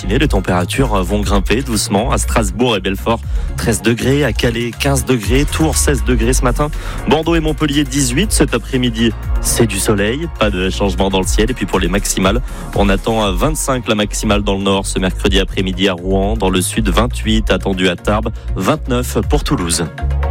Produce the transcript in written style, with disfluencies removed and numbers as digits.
matinée, les températures vont grimper doucement à Strasbourg et Belfort. 13 degrés, à Calais 15 degrés, Tours 16 degrés ce matin, Bordeaux et Montpellier 18. Cet après-midi, c'est du soleil, pas de changement dans le ciel. Et puis pour les maximales, on attend 25 la maximale dans le nord ce mercredi après-midi à Rouen. Dans le sud, 28 attendu à Tarbes, 29 pour Toulouse.